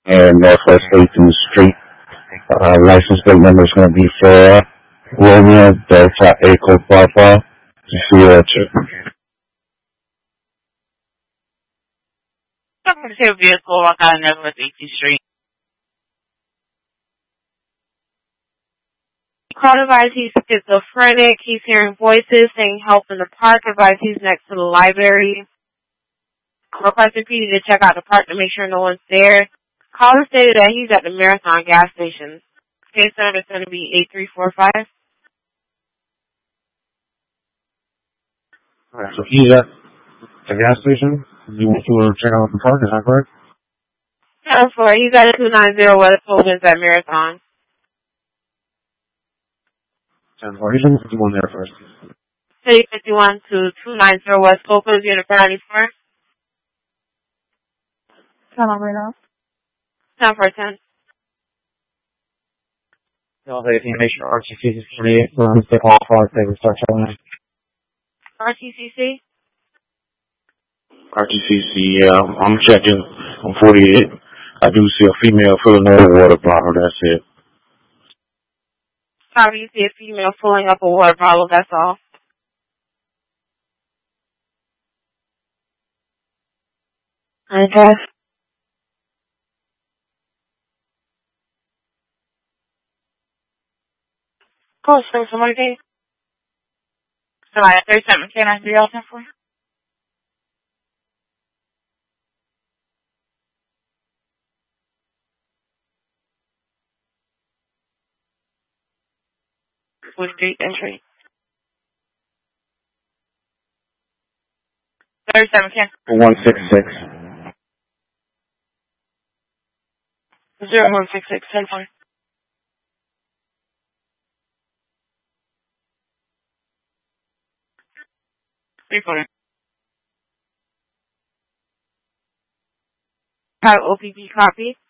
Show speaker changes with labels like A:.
A: and Northwest 18th Street. License plate number is going to be for Romeo Delta Echo Papa 02.
B: Commercial vehicle walk out of Northwest 18th Street. Call advice he's schizophrenic. He's hearing voices saying help in the park. Advice he's next to the library. Requesting PD to check out the park to make sure no one's there. Caller stated that he's at the Marathon gas station. Case number is going to be 8345.
A: Alright, so he's at the gas station. You want to check out the park, is that correct?
B: That's for he's at 290 West Hogan's at Marathon.
A: 10-4. He's looking for one there first.
B: City 51 to 290 West Hogan's, Unit 94.
C: Turn on right now.
B: 10 for 10.
A: No, they can make sure RTC is 48. So once they qualify, they will start showing.
B: RTCC?
A: RTCC, I'm checking on 48. I do see a female filling up a water bottle, that's it.
B: How do you see a female filling up a water bottle, that's all? Okay. Cool, so somebody did. Somebody at 37, can I do all that for you? With street entry. 37, can
A: 166.
B: 0166, 10 for 340. Have OPP copy.